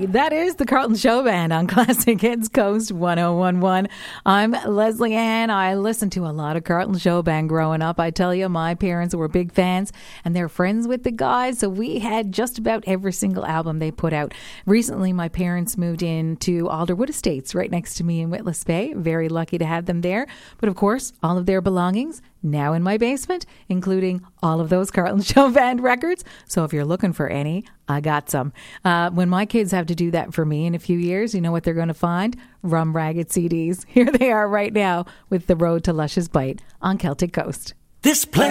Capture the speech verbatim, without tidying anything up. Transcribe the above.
Hey, that is the Carlton Show Band on Classic Hits Coast one oh one one. I'm Leslie Ann. I listened to a lot of Carlton Show Band growing up. I tell you, my parents were big fans and they're friends with the guys, so we had just about every single album they put out. Recently, my parents moved into Alderwood Estates right next to me in Witless Bay. Very lucky to have them there. But of course, all of their belongings now in my basement, including all of those Carlton Show Band records. So if you're looking for any, I got some. Uh, when my kids have to do that for me in a few years, you know what they're going to find? Rum Ragged C Ds. Here they are right now with The Road to Luscious Bite on Celtic Coast. This play